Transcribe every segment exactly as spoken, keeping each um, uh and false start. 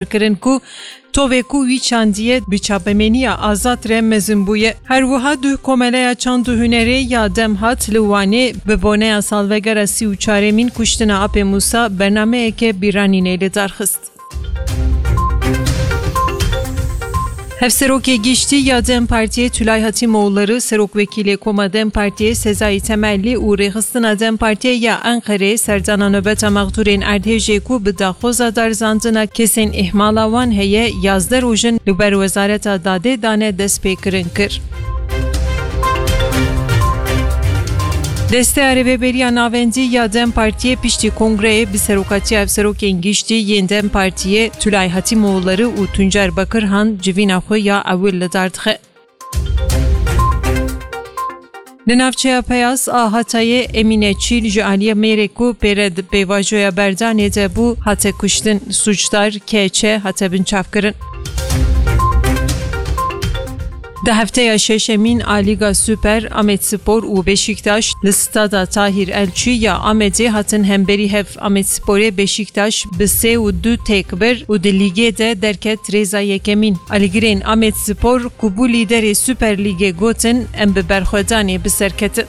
kirin ku tovê ku wî çandiyê bi çapemeniya azad re mezin bûye. Her wiha du komeleya çand û hunerê ya dem hat li Wanê bi boneya salvegera sî û çaremîn kuştina Apê Musa bernameyeke bîranînê li darxist. Hevserokê Giştî ya Dem Partiye Tülay Hatimoğulları, Serokwekîlê Koma Dem Partiye Sezai Temelli û rêxistina Dem Partiye ya Enqereyê serdana nobeta mexdûrên erdhêjê ku bi daxwaza darizandina kesên ihmala wan heye yazde rojin li ber Wezareta Dadê dane destpêkirin kir. Desteya Rêveberiya Navendî ya Dem Partiye piştî kongreyê bi serokatiya Hevserokên Giştî yên Dem Partiye Tülay Hatimoğulları û Tuncer Bakırhan civîna xwe ya ewil li dar dixe. Li navçeya Peyas a Hatayê Emîne Çîl ji aliyê mêrê ku pêre di pêvajoya berdanê de bû hate kuştin. Suçdar keçe hate binçavkirin. Di hefteya şeşemîn a Lîga Süper, Amedspor û Beşiktaş li Stada Tahir Elçî ya Amedê hatin hemberî hev. Amedsporê Beşiktaş bi sê û du têkbir û di lîgê de derket rêza yekemîn. Alîgirên Amedspor ku bû lîderê Süper Lîgê gotin em bi berxwedanê biserketin.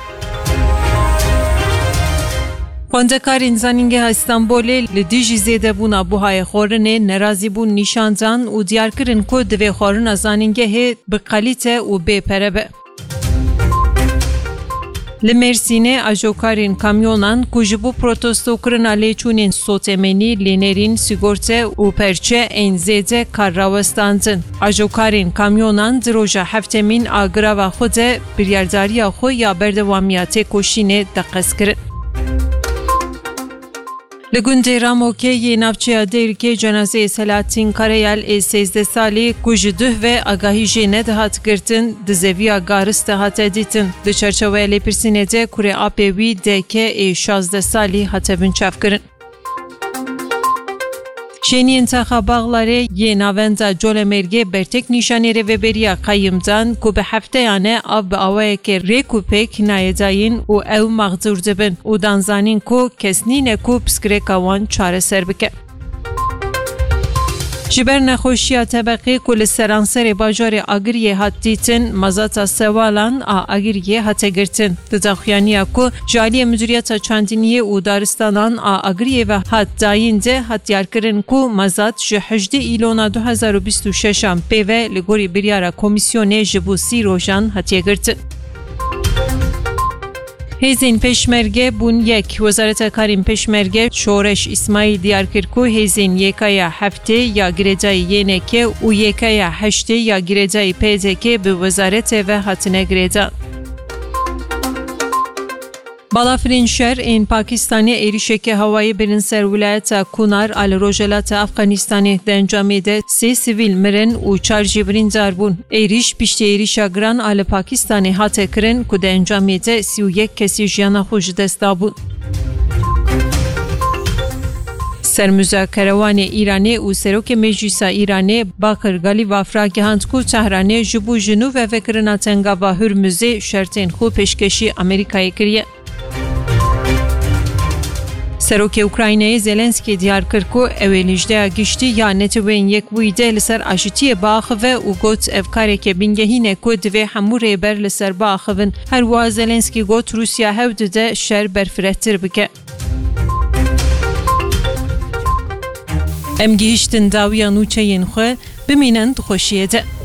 Xwendekarên Zanîngeha Stenbolê li dijî zêdebûna buhayê xwarinê nerazîbûn nîşan dan û diyar kirin ku divê xwarina zanîngehê bi qalîte û bêpere be. Li Mêrsînê ajokarên kamyonan ku ji bo protestokirina lêçûnên sotemenî, lênerîn, sigorte û perçe ên zêde kar rawestandin. Ajokarên kamyonan di roja heftemîn a grava xwe de biryardariya xwe ya berdewamiya têkoşînê deqez kirin. Li gundê Ramokê navçeya Dêrikê cenazeyê Selahattin Karayel ê sêzde salî ku ji duh ve agahî jê nedihat girtin di zeviya garis de hate dîtin. Di çerçeveya lêpirsînê de kurê apê wî dk ê şazde salî hate binçavkirin. Şeniyên Taxa Bağlarê yê navenda Colemêrgê bertek nîşanê Rêveberiya Qayîmdan ku bi hefteyan e av bi awayekê rêk û pêk nayêdayîn û ew maxdûr dibin û danzanîn ku kesnîne ku piskirêka wan çareser bike. Ji ber nexweşiya tebeqê ku li seranserê bajarê Agiriyê hat dîtin, mazata sewalan a Agiriyê hate girtin. Di daxuyaniya ku ji aliyê Müdîriyeta Çandiniyê û daristanan a Agiriyê ve hat dayîn de hat diyarkirin ku mazat ji hejdê îlona du hezar û bîst û şeşan pêve li gorî biryara komîsyonê ji bo sî rojan hatiye girtin. Hêzên Pêşmerge bûn yek. Wezareta Karên Pêşmerge Şoreş İsmaîl diyar kir ku hêzên yekaya heftê ya girêdayî yêneke û yekaya heştê ya girêdayî P D K bi wezaretê ve hatine girêdan. Balafirên şer ên Pakistanê êrişeke hewayî birin ser wilayeta Kunar a li Rojhilata Efxanistanê di encamê de sê sivîl mirin û çar jî birîndar bûn. Êriş piştî êrişa giran a li Pakistanê hate kirin ku di encamê de sî û yek kesî jiyana xwe ji dest dabûn. Sermüzakerewanê Îranê û Serokê Meclîsa Îranê Bakir Galîv ragihand ku Tehranê ji bo ji nû vevekirina tengava Hürmüzê şertên xwe pêşkêşî Amerîkayê kiriye. Serokê Ukraynayê Zelenskî diyar kir ku ew ê lijdeya giştî ya netewên yekbûyî de li ser ajitiyê biaxive û got ev kareke bingehîn e ku divê hemû rêber li ser biaxivin. Her wiha Zelenskî got Rûsya hew dide şer berfirehtir bike. Em gihîştin dawiya nûçeyên xwe bimînin dixweşiyê de.